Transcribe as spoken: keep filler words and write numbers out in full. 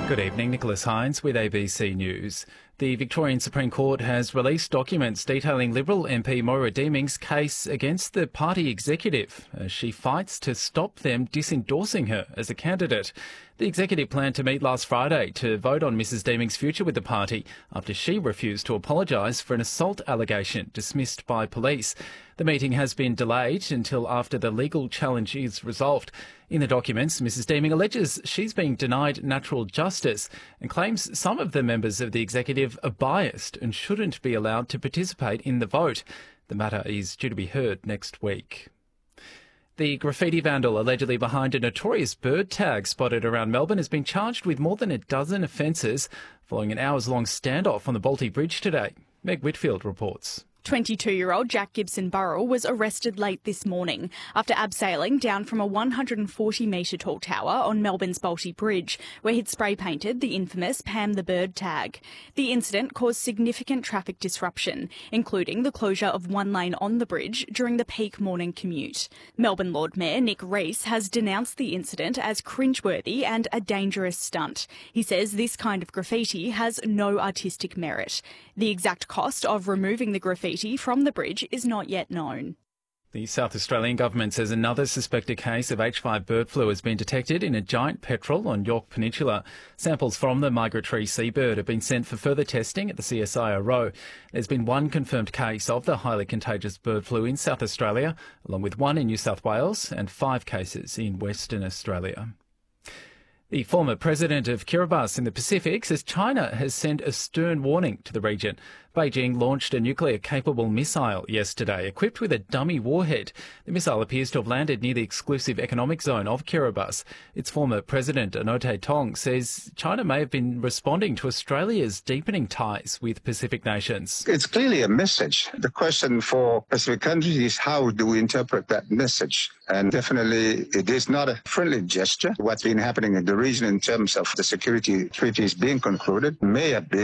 Good evening, Nicholas Hines with A B C News. The Victorian Supreme Court has released documents detailing Liberal M P Moira Deeming's case against the party executive as she fights to stop them disendorsing her as a candidate. The executive planned to meet last Friday to vote on Missus Deeming's future with the party after she refused to apologise for an assault allegation dismissed by police. The meeting has been delayed until after the legal challenge is resolved. In the documents, Missus Deeming alleges she's being denied natural justice and claims some of the members of the executive are biased and shouldn't be allowed to participate in the vote. The matter is due to be heard next week. The graffiti vandal allegedly behind a notorious bird tag spotted around Melbourne has been charged with more than a dozen offences following an hours-long standoff on the Balti Bridge today. Meg Whitfield reports. twenty-two-year-old Jack Gibson Burrell was arrested late this morning after abseiling down from a one hundred forty metre tall tower on Melbourne's Balti Bridge, where he'd spray painted the infamous Pam the Bird tag. The incident caused significant traffic disruption, including the closure of one lane on the bridge during the peak morning commute. Melbourne Lord Mayor Nick Rees has denounced the incident as cringeworthy and a dangerous stunt. He says this kind of graffiti has no artistic merit. The exact cost of removing the graffiti from the bridge is not yet known. The South Australian government says another suspected case of H five bird flu has been detected in a giant petrel on York Peninsula. Samples from the migratory seabird have been sent for further testing at the C S I R O. There's been one confirmed case of the highly contagious bird flu in South Australia, along with one in New South Wales and five cases in Western Australia. The former president of Kiribati in the Pacific says China has sent a stern warning to the region. Beijing launched a nuclear-capable missile yesterday, equipped with a dummy warhead. The missile appears to have landed near the exclusive economic zone of Kiribati. Its former president, Anote Tong, says China may have been responding to Australia's deepening ties with Pacific nations. It's clearly a message. The question for Pacific countries is how do we interpret that message? And definitely it is not a friendly gesture. What's been happening in the region in terms of the security treaties being concluded may have been